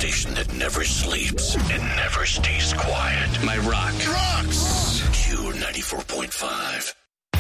station that never sleeps and never stays quiet. My rock. Rocks! Q94.5.